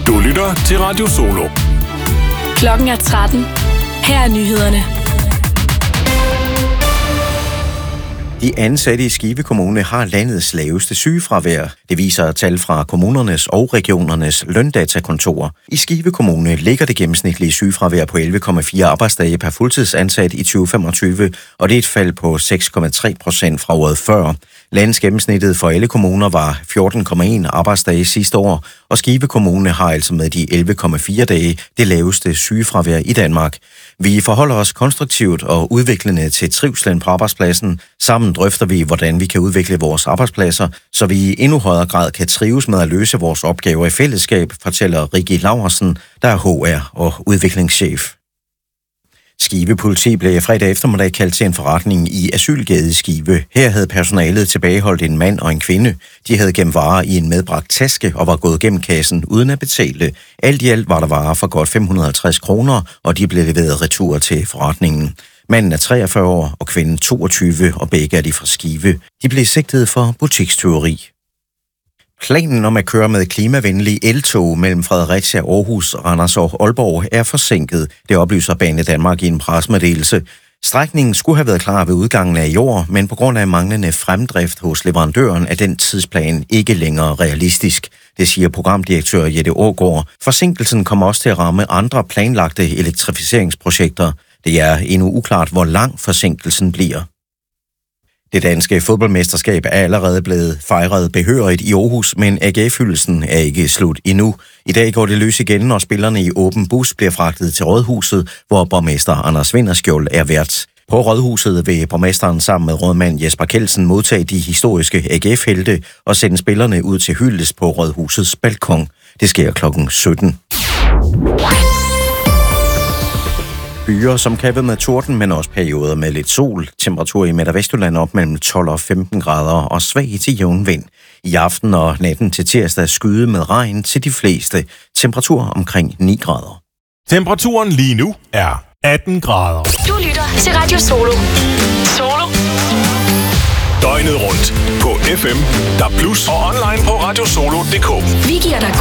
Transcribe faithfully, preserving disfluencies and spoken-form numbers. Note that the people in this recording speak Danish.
Du lytter til Radio Solo. Klokken er tretten. Her er nyhederne. De ansatte i Skive Kommune har landets laveste sygefravær. Det viser tal fra kommunernes og regionernes løndatakontorer. I Skive Kommune ligger det gennemsnitlige sygefravær på elleve komma fire arbejdsdage per fuldtidsansat i tyve femogtyve, og det er et fald på seks komma tre procent fra året før. Landets gennemsnittet for alle kommuner var fjorten komma en arbejdsdage sidste år, og Skive Kommune har altså med de elleve komma fire dage det laveste sygefravær i Danmark. Vi forholder os konstruktivt og udviklende til trivslen på arbejdspladsen. Sammen drøfter vi, hvordan vi kan udvikle vores arbejdspladser, så vi i endnu højere grad kan trives med at løse vores opgaver i fællesskab, fortæller Rikke Laursen, der er H R og udviklingschef. Skive Politi blev fredag eftermiddag kaldt til en forretning i Asylgade i Skive. Her havde personalet tilbageholdt en mand og en kvinde. De havde gemt varer i en medbragt taske og var gået gennem kassen uden at betale. Alt i alt var der varer for godt fem hundrede og halvtreds kroner, og de blev leveret retur til forretningen. Manden er treogfyrre år og kvinden toogtyve, og begge er de fra Skive. De blev sigtet for butikstyveri. Planen om at køre med klimavenlige eltog mellem Fredericia, Aarhus, Randers og Aalborg er forsinket. Det oplyser Banedanmark i en pressemeddelelse. Strækningen skulle have været klar ved udgangen af i år, men på grund af manglende fremdrift hos leverandøren er den tidsplan ikke længere realistisk. Det siger programdirektør Jette Aagaard. Forsinkelsen kommer også til at ramme andre planlagte elektrificeringsprojekter. Det er endnu uklart, hvor lang forsinkelsen bliver. Det danske fodboldmesterskab er allerede blevet fejret behørigt i Aarhus, men A G F-hyldelsen er ikke slut endnu. I dag går det løs igen, når spillerne i åben bus bliver fragtet til Rådhuset, hvor borgmester Anders Vinderskjold er vært. På Rådhuset vil borgmesteren sammen med rådmand Jesper Kjeldsen modtage de historiske A G F-helte og sende spillerne ud til hyldest på Rådhusets balkon. Det sker klokken sytten. Byer, som kan være med torden, men også perioder med lidt sol. Temperatur i Midt- og Vestjylland op mellem tolv og femten grader og svag til jævn vind. I aften og natten til tirsdag skyde med regn til de fleste. Temperatur omkring ni grader. Temperaturen lige nu er atten grader. Du lytter til Radio Solo. Solo. Døgnet rundt på F M, D A B plus og online på radiosolo punktum d k. Vi giver dig